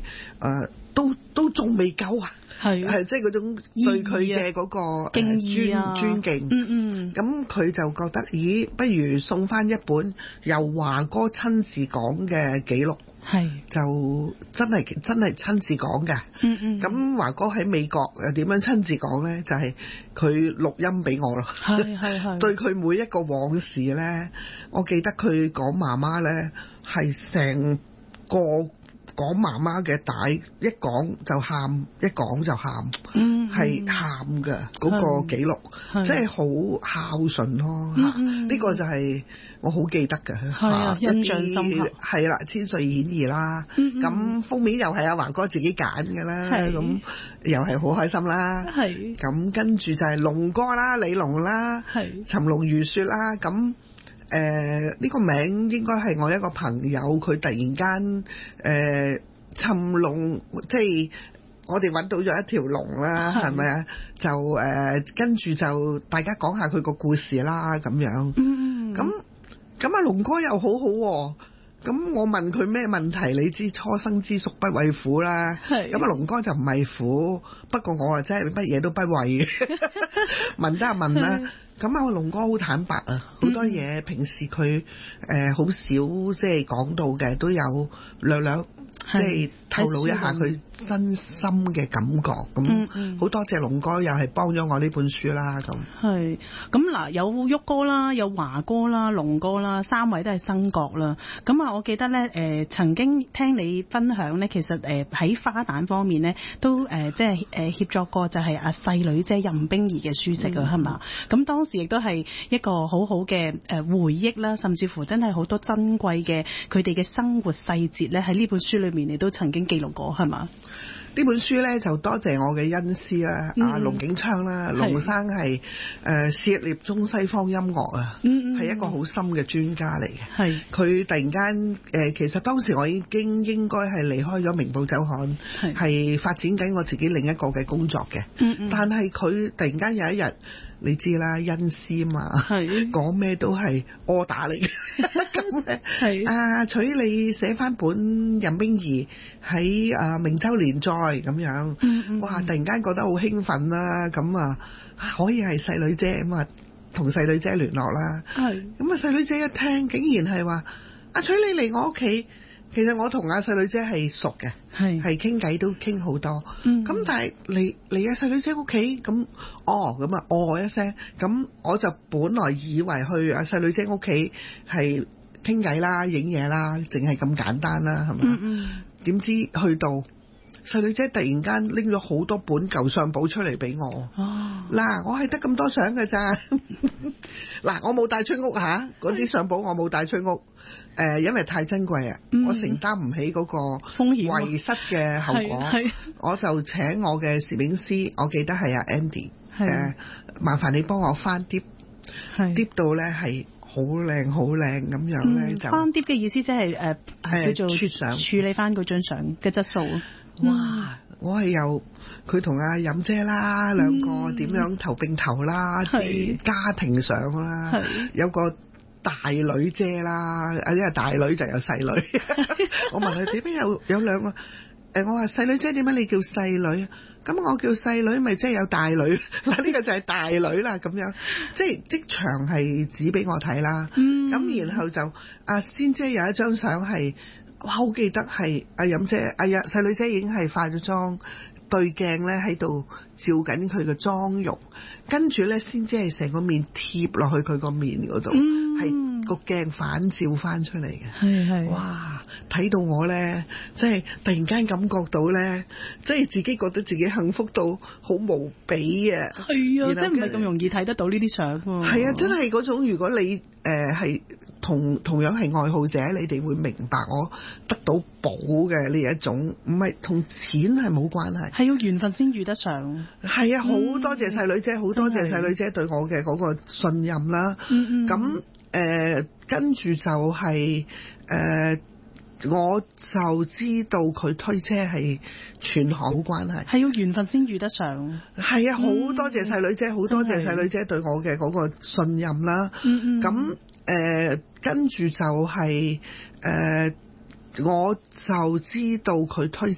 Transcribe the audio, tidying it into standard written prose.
都仲未夠啊！係即係嗰種對佢嘅嗰個敬意啊尊敬。咁佢就覺得，咦，不如送翻一本由華哥親自講嘅記錄。就真係親自講嘅。咁華哥喺美國又點樣親自講呢？就係佢錄音俾我咯。對佢每一個往事呢，我記得佢講媽媽呢，係成個講媽媽嘅帶，一講就喊，一講就喊，係喊嘅嗰個記錄，即係好孝順咯。呢個就係我好記得嘅， 印象深刻。 係啦，《千歲演義》啦，咁封面又係阿華哥自己揀嘅啦，咁又係好開心啦。咁跟住就係龍哥啦，李龍啦，尋龍如雪啦，咁。呢個名應該係我一個朋友，佢突然間尋龍，即係我哋揾到咗一條龍啦，係咪啊？就跟住就大家講下佢個故事啦，咁樣。咁阿龍哥又好好喎。咁我問佢咩問題？你知初生之犢不畏虎啦。咁阿龍哥就唔係虎，不過我真係乜嘢都不畏嘅。問得就問啦。咁阿龍哥好坦白啊，好多嘢平時佢好少即係講到嘅，都有略略即係透露一下佢真心嘅感覺。咁好多謝龍哥，又係幫咗我呢本書啦。咁嗱，有旭哥啦，有華哥啦，龍哥啦，三位都係新角啦。咁啊，我記得咧曾經聽你分享咧，其實喺花旦方面咧都即係協作過就係阿細女姐任冰兒嘅書籍啊，係嘛？咁當時亦都係一個好好嘅回憶啦，甚至乎真係好多珍貴嘅佢哋嘅生活細節咧喺呢本書裏面你都曾經記錄過，係嘛？ 呢本書咧就多謝我嘅恩師啦，阿龍景昌啦，龍生係涉獵中西方音樂啊，係一個好深嘅專家嚟嘅。佢突然間其實當時我已經應該係離開咗明報週刊，係發展緊我自己另一個嘅工作嘅。但係佢突然間有一日，你知啦，恩師嘛，講咩都係柯打嚟嘅。咁取你寫翻本任冰兒喺明州連載咁樣，哇！突然間覺得好興奮啦，咁啊可以係細女姐咁啊，同細女姐聯絡啦。咁啊細女姐一聽，竟然係話阿取你嚟我屋企。其實我同阿細女姐係熟嘅，係傾偈都傾好多。咁但係嚟阿細女姐屋企，咁咁啊一聲，咁我就本來以為去阿細女姐屋企係傾偈啦、影嘢啦，淨係咁簡單啦，係咪？點知去到細女姐突然間拎咗好多本舊相簿出嚟俾我。嗱，我係得咁多相㗎咋。嗱，我冇帶出屋嚇，嗰啲相簿我冇帶出屋。因為太珍貴啊，我承擔唔起嗰個遺失嘅後果，我就請我嘅攝影師，我記得係阿 Andy，麻煩你幫我翻碟到咧係好靚好靚咁樣咧。就翻碟嘅意思即係叫做處理翻嗰張相嘅質素。 哇！我係由佢同阿任姐啦兩個點樣頭並頭啦，啲家庭相啦，有個大女姐啦，因為大女就有細女。我問佢點解有兩個？我話細女姐點解你叫細女？咁我叫細女咪即係有大女嗱，呢個就係大女啦咁樣，即係即場係指俾我睇啦。咁然後就阿仙姐有一張相係，哇好記得係阿任姐，細女姐已經係化咗妝，對鏡咧喺度照緊佢嘅妝容，跟住咧仙姐係成個面貼落去佢個面嗰度，係個鏡反照翻出嚟嘅。哇！睇到我咧，即係突然間感覺到咧，即係自己覺得自己幸福到好無比啊！ 係啊，真係唔係咁容易睇得到呢啲相喎。 係啊，真係嗰種，如果你係同樣係愛好者，你哋會明白我得到寶嘅呢一種，唔係同錢係冇關係， 係要緣分先遇得上。 係啊，好多謝細女姐，好多謝細女姐對我嘅嗰個信任啦。咁跟住就係我就知道佢推車係全行關係， 係要緣分先遇得上。 係啊，好多謝細女姐，好多謝細女姐對我嘅嗰個信任啦。咁跟住就係我就知道佢推